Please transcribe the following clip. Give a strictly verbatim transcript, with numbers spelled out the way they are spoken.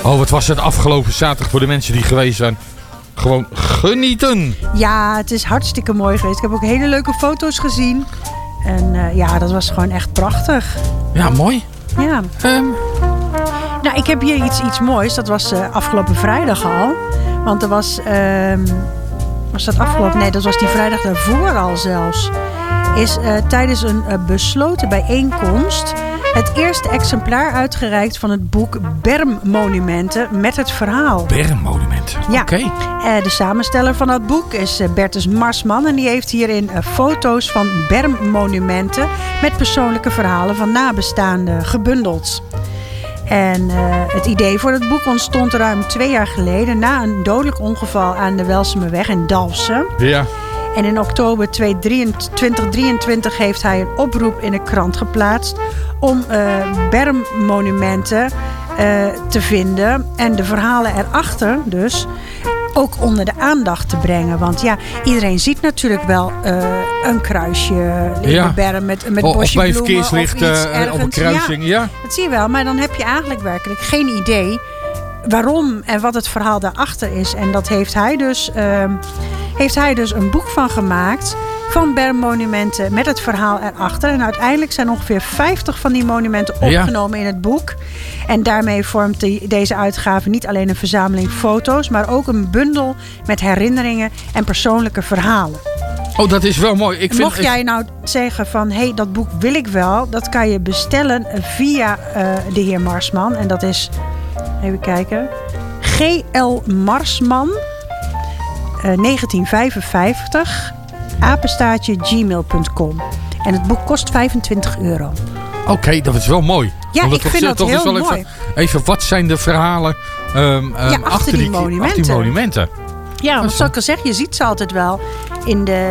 Oh, wat was het afgelopen zaterdag voor de mensen die geweest zijn? Gewoon genieten. Ja, het is hartstikke mooi geweest. Ik heb ook hele leuke foto's gezien. En uh, ja, dat was gewoon echt prachtig. Ja, mooi. Ja. Um. Nou, ik heb hier iets, iets moois. Dat was uh, afgelopen vrijdag al. Want er was... Uh, was dat afgelopen? Nee, dat was die vrijdag daarvoor al zelfs. Is uh, tijdens een uh, besloten bijeenkomst het eerste exemplaar uitgereikt van het boek Bermmonumenten met het verhaal. Bermmonumenten, ja. Oké. Okay. Uh, de samensteller van dat boek is uh, Bertus Marsman. En die heeft hierin uh, foto's van bermmonumenten met persoonlijke verhalen van nabestaanden gebundeld. En uh, het idee voor het boek ontstond ruim twee jaar geleden na een dodelijk ongeval aan de Welsemerweg in Dalfsen. Ja. En in oktober tweeduizend drieëntwintig heeft hij een oproep in de krant geplaatst om uh, bermmonumenten uh, te vinden en de verhalen erachter dus ook onder de aandacht te brengen. Want ja, iedereen ziet natuurlijk wel uh, een kruisje in ja. de berm met, met oh, bosje of bij bloemen verkeerslicht of iets uh, op een kruising. Ja, ja, dat zie je wel. Maar dan heb je eigenlijk werkelijk geen idee waarom en wat het verhaal daarachter is. En dat heeft hij dus, uh, heeft hij dus een boek van gemaakt van bermmonumenten met het verhaal erachter. En uiteindelijk zijn ongeveer vijftig van die monumenten opgenomen ja. in het boek. En daarmee vormt die, deze uitgave niet alleen een verzameling foto's, maar ook een bundel met herinneringen en persoonlijke verhalen. Oh, dat is wel mooi. Ik vind, Mocht jij nou zeggen van, hé, hey, dat boek wil ik wel, dat kan je bestellen via uh, de heer Marsman. En dat is, even kijken, G L Marsman uh, negentien vijfenvijftig apenstaartje gmail punt com. En het boek kost vijfentwintig euro. Oké, okay, dat is wel mooi. Ja, Want ik toch, vind dat toch heel wel mooi. Even, even, wat zijn de verhalen um, um, ja, achter, achter, die, die monumenten. achter die monumenten? Ja, want zoals ik al zeg, je ziet ze altijd wel in de,